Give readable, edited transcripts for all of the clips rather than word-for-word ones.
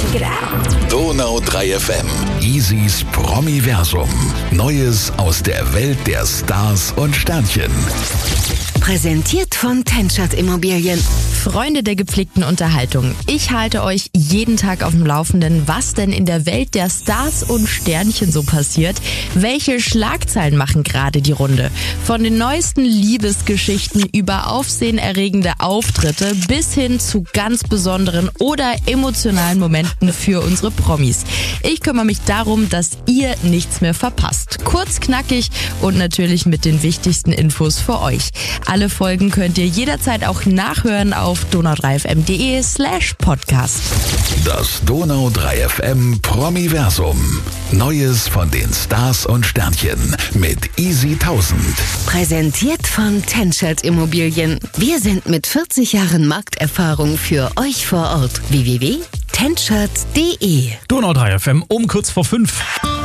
Check it out. Donau 3 FM. Easys Promiversum. Neues aus der Welt der Stars und Sternchen. Präsentiert von Tenschert Immobilien. Freunde der gepflegten Unterhaltung, ich halte euch jeden Tag auf dem Laufenden, was denn in der Welt der Stars und Sternchen so passiert. Welche Schlagzeilen machen gerade die Runde? Von den neuesten Liebesgeschichten über aufsehenerregende Auftritte bis hin zu ganz besonderen oder emotionalen Momenten für unsere Promis. Ich kümmere mich darum, dass ihr nichts mehr verpasst. Kurz, knackig und natürlich mit den wichtigsten Infos für euch. Alle Folgen könnt ihr jederzeit auch nachhören auf donau3fm.de/podcast. Das Donau 3 FM Promiversum. Neues von den Stars und Sternchen mit Easy 1000. Präsentiert von Tenschert Immobilien. Wir sind mit 40 Jahren Markterfahrung für euch vor Ort. www.tenschert.de. Donau 3 FM um kurz vor 5.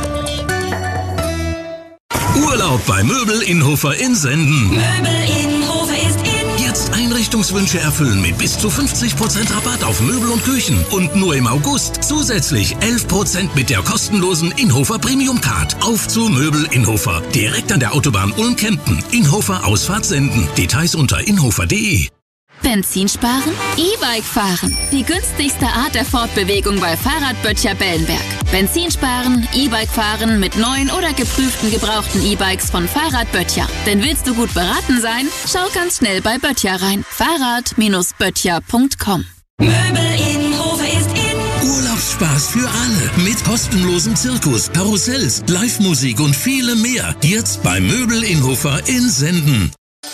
Urlaub bei Möbel Innhofer in Senden. Möbel Innhofer ist in. Jetzt Einrichtungswünsche erfüllen mit bis zu 50% Rabatt auf Möbel und Küchen. Und nur im August zusätzlich 11% mit der kostenlosen Innhofer Premium Card. Auf zu Möbel Innhofer. Direkt an der Autobahn Ulm-Kempten. Innhofer Ausfahrt Senden. Details unter innhofer.de. Benzin sparen? E-Bike fahren. Die günstigste Art der Fortbewegung bei Fahrradböttcher Bellenberg. Benzin sparen, E-Bike fahren mit neuen oder geprüften gebrauchten E-Bikes von Fahrradböttcher. Denn willst du gut beraten sein? Schau ganz schnell bei Böttcher rein. Fahrrad-böttcher.com. Möbel Innhofer ist in. Urlaubsspaß für alle. Mit kostenlosem Zirkus, Karussells, Live-Musik und viele mehr. Jetzt bei Möbel Innhofer in Senden.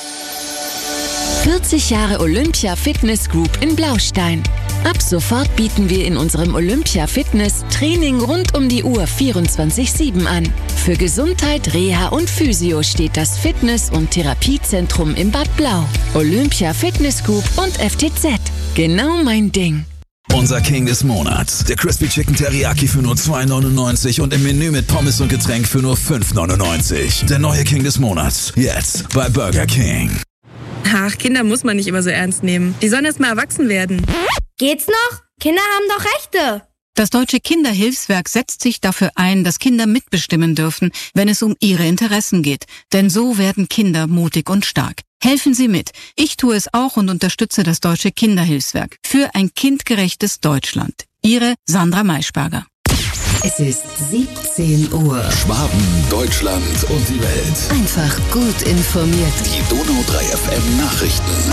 40 Jahre Olympia Fitness Group in Blaustein. Ab sofort bieten wir in unserem Olympia Fitness Training rund um die Uhr 24/7 an. Für Gesundheit, Reha und Physio steht das Fitness- und Therapiezentrum im Bad Blau. Olympia Fitness Group und FTZ. Genau mein Ding. Unser King des Monats. Der Crispy Chicken Teriyaki für nur $2,99 und im Menü mit Pommes und Getränk für nur $5,99. Der neue King des Monats. Jetzt bei Burger King. Ach, Kinder muss man nicht immer so ernst nehmen. Die sollen erst mal erwachsen werden. Geht's noch? Kinder haben doch Rechte. Das Deutsche Kinderhilfswerk setzt sich dafür ein, dass Kinder mitbestimmen dürfen, wenn es um ihre Interessen geht. Denn so werden Kinder mutig und stark. Helfen Sie mit. Ich tue es auch und unterstütze das Deutsche Kinderhilfswerk für ein kindgerechtes Deutschland. Ihre Sandra Maischberger. Es ist 17 Uhr. Schwaben, Deutschland und die Welt. Einfach gut informiert. Die Donau 3 FM Nachrichten.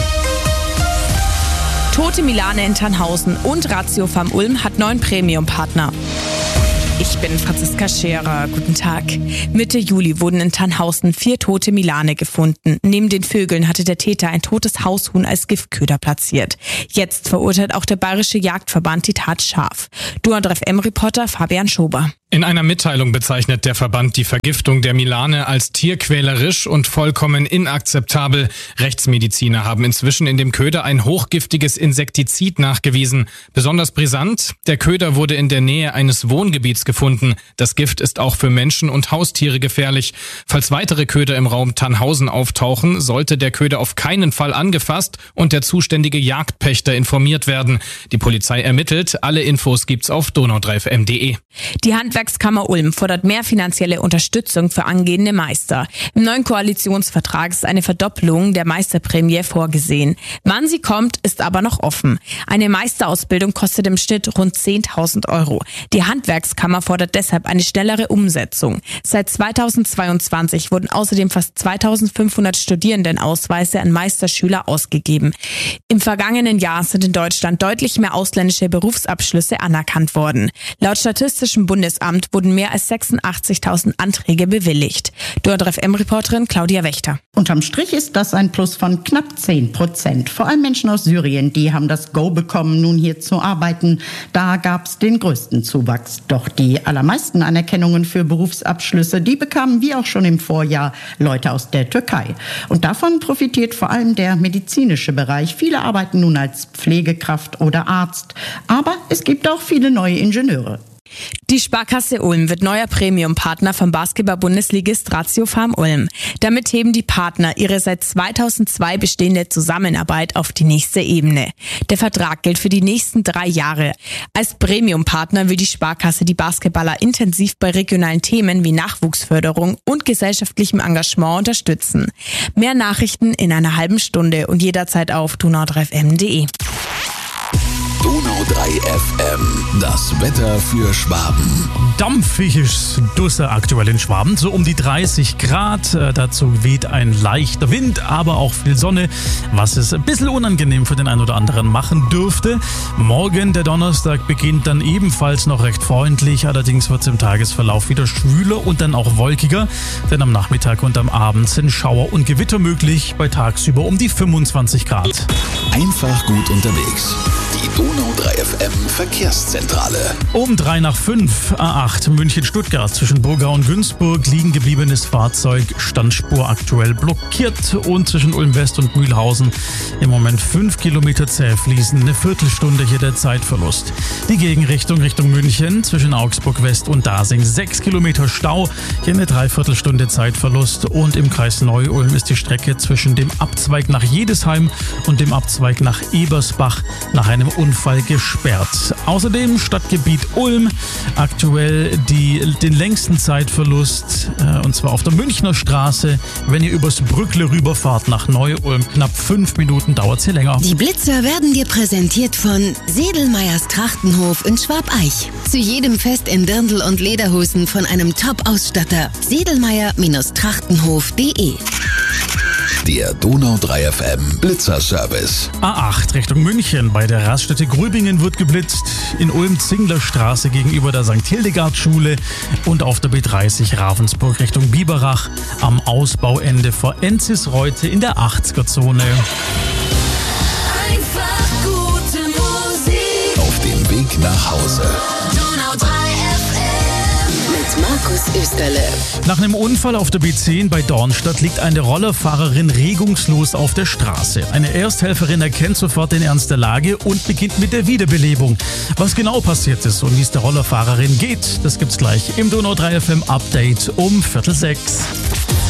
Tote Milane in Tannhausen und Ratio Farm Ulm hat neuen Premium-Partner. Ich bin Franziska Scherer. Guten Tag. Mitte Juli wurden in Tannhausen 4 tote Milane gefunden. Neben den Vögeln hatte der Täter ein totes Haushuhn als Giftköder platziert. Jetzt verurteilt auch der Bayerische Jagdverband die Tat scharf. Donau 3 FM-Reporter Fabian Schober. In einer Mitteilung bezeichnet der Verband die Vergiftung der Milane als tierquälerisch und vollkommen inakzeptabel. Rechtsmediziner haben inzwischen in dem Köder ein hochgiftiges Insektizid nachgewiesen. Besonders brisant, der Köder wurde in der Nähe eines Wohngebiets gefunden. Das Gift ist auch für Menschen und Haustiere gefährlich. Falls weitere Köder im Raum Tannhausen auftauchen, sollte der Köder auf keinen Fall angefasst und der zuständige Jagdpächter informiert werden. Die Polizei ermittelt. Alle Infos gibt's auf donau3fm.de. Die Handwerkskammer Ulm fordert mehr finanzielle Unterstützung für angehende Meister. Im neuen Koalitionsvertrag ist eine Verdoppelung der Meisterprämie vorgesehen. Wann sie kommt, ist aber noch offen. Eine Meisterausbildung kostet im Schnitt rund 10.000 Euro. Die Handwerkskammer fordert deshalb eine schnellere Umsetzung. Seit 2022 wurden außerdem fast 2.500 Studierendenausweise an Meisterschüler ausgegeben. Im vergangenen Jahr sind in Deutschland deutlich mehr ausländische Berufsabschlüsse anerkannt worden. Laut Statistischem Bundesamt wurden mehr als 86.000 Anträge bewilligt. Donau 3 FM-Reporterin Claudia Wächter. Unterm Strich ist das ein Plus von knapp 10%. Vor allem Menschen aus Syrien, die haben das Go bekommen, nun hier zu arbeiten. Da gab's den größten Zuwachs. Doch die allermeisten Anerkennungen für Berufsabschlüsse, die bekamen wie auch schon im Vorjahr Leute aus der Türkei. Und davon profitiert vor allem der medizinische Bereich. Viele arbeiten nun als Pflegekraft oder Arzt. Aber es gibt auch viele neue Ingenieure. Die Sparkasse Ulm wird neuer Premium-Partner vom Basketball-Bundesligist Ratio Farm Ulm. Damit heben die Partner ihre seit 2002 bestehende Zusammenarbeit auf die nächste Ebene. Der Vertrag gilt für die nächsten 3 Jahre. Als Premium-Partner will die Sparkasse die Basketballer intensiv bei regionalen Themen wie Nachwuchsförderung und gesellschaftlichem Engagement unterstützen. Mehr Nachrichten in einer halben Stunde und jederzeit auf donau3fm.de. Donau 3 FM, das Wetter für Schwaben. Dampfig ist Dusse aktuell in Schwaben, so um die 30 Grad. Dazu weht ein leichter Wind, aber auch viel Sonne, was es ein bisschen unangenehm für den einen oder anderen machen dürfte. Morgen, der Donnerstag, beginnt dann ebenfalls noch recht freundlich. Allerdings wird es im Tagesverlauf wieder schwüler und dann auch wolkiger. Denn am Nachmittag und am Abend sind Schauer und Gewitter möglich, bei tagsüber um die 25 Grad. Einfach gut unterwegs. Die Donau 3 FM Verkehrszentrale. Um 3:05, A8 München-Stuttgart zwischen Burgau und Günzburg liegen gebliebenes Fahrzeug, Standspur aktuell blockiert, und zwischen Ulm West und Mühlhausen im Moment 5 Kilometer zäh fließen, eine Viertelstunde hier der Zeitverlust. Die Gegenrichtung Richtung München zwischen Augsburg West und Dasing 6 Kilometer Stau, hier eine Dreiviertelstunde Zeitverlust, und im Kreis Neu-Ulm ist die Strecke zwischen dem Abzweig nach Jedesheim und dem Abzweig nach Ebersbach nach einem Unfall gesperrt. Außerdem Stadtgebiet Ulm aktuell den längsten Zeitverlust, und zwar auf der Münchner Straße. Wenn ihr übers Brückle rüberfahrt nach Neu-Ulm, knapp 5 Minuten dauert es hier länger. Die Blitzer werden dir präsentiert von Sedelmeyers Trachtenhof in Schwabeich. Zu jedem Fest in Dirndl und Lederhosen von einem Top-Ausstatter. Sedelmeyer-Trachtenhof.de. Der Donau 3 FM Blitzerservice. A8 Richtung München bei der Raststätte Gröbingen wird geblitzt. In Ulm-Zinglerstraße gegenüber der St. Hildegard-Schule und auf der B30 Ravensburg Richtung Biberach am Ausbauende vor Enzisreute in der 80er-Zone. Einfach gute Musik. Auf dem Weg nach Hause. Donau 3 FM mit Markus Österle. Nach einem Unfall auf der B10 bei Dornstadt liegt eine Rollerfahrerin regungslos auf der Straße. Eine Ersthelferin erkennt sofort den Ernst der Lage und beginnt mit der Wiederbelebung. Was genau passiert ist und wie es der Rollerfahrerin geht, das gibt's gleich im Donau 3 FM Update um 5:45.